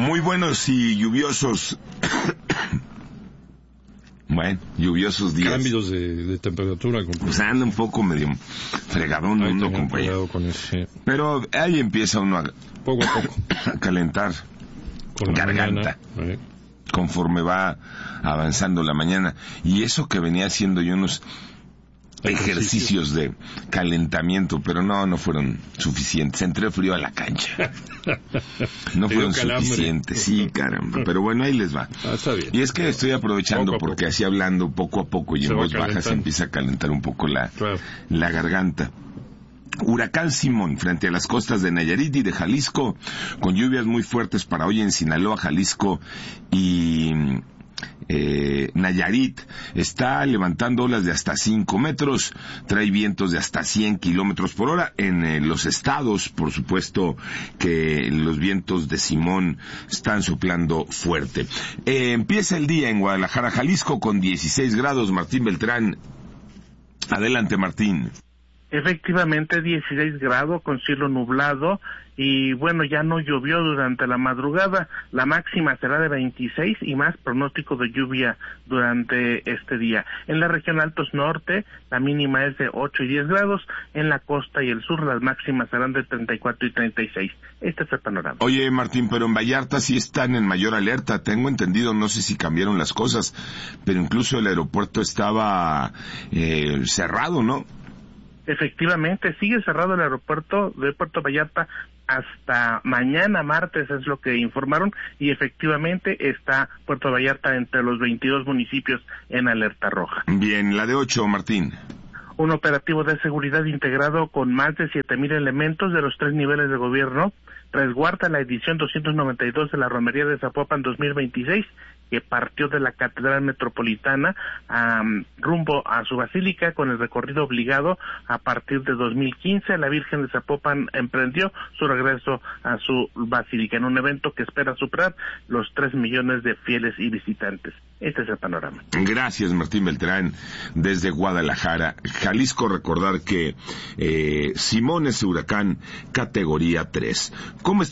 Muy buenos y lluviosos. Bueno, lluviosos días. Cambios de temperatura. Pues anda un poco medio fregadón uno, compañero. Con ese. Pero ahí empieza uno Poco a poco. a calentar Con la garganta. mañana, conforme va avanzando la mañana. Y eso que venía haciendo yo unos ejercicios de calentamiento, pero no fueron suficientes. Entré frío a la cancha. No fueron suficientes. Sí, caramba. Pero bueno, ahí les va. Está bien. Y es que estoy aprovechando Poco a porque poco. así hablando poco a poco y en voz baja se empieza a calentar un poco la garganta. Huracán Simón frente a las costas de Nayarit y de Jalisco, con lluvias muy fuertes para hoy en Sinaloa, Jalisco y Nayarit. Está levantando olas de hasta 5 metros, trae vientos de hasta 100 kilómetros por hora. En los estados, por supuesto, que los vientos de Simón están soplando fuerte. Empieza el día en Guadalajara, Jalisco, con 16 grados. Martín Beltrán. Adelante, Martín. Efectivamente, 16 grados con cielo nublado y bueno, ya no llovió durante la madrugada. La máxima será de 26 y más pronóstico de lluvia durante este día. En la región Altos Norte, la mínima es de 8 y 10 grados. En la costa y el sur, las máximas serán de 34 y 36. Este es el panorama. Oye, Martín, pero en Vallarta sí están en mayor alerta. Tengo entendido, no sé si cambiaron las cosas, pero incluso el aeropuerto estaba cerrado, ¿no? Efectivamente, sigue cerrado el aeropuerto de Puerto Vallarta hasta mañana martes, es lo que informaron, y efectivamente está Puerto Vallarta entre los 22 municipios en alerta roja. Bien, la de 8, Martín. Un operativo de seguridad integrado con más de 7,000 elementos de los 3 niveles de gobierno resguarda la edición 292 de la Romería de Zapopan 2026, que partió de la Catedral Metropolitana rumbo a su basílica con el recorrido obligado. A partir de 2015, la Virgen de Zapopan emprendió su regreso a su basílica en un evento que espera superar los 3 millones de fieles y visitantes. Este es el panorama. Gracias, Martín Beltrán, desde Guadalajara, Jalisco. Recordar que Simón es huracán categoría 3. ¿Cómo está?